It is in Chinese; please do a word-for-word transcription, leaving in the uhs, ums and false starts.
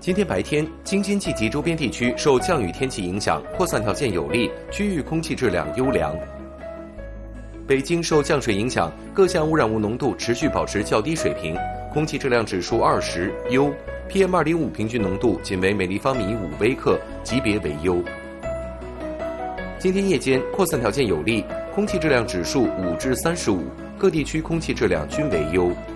今天白天，京津冀及周边地区受降雨天气影响，扩散条件有利，区域空气质量优良。北京受降水影响，各项污染物浓度持续保持较低水平，空气质量指数二十优 ，P M 二点五 平均浓度仅为每立方米五微克，级别为优。今天夜间扩散条件有利，空气质量指数五至三十五，各地区空气质量均为优。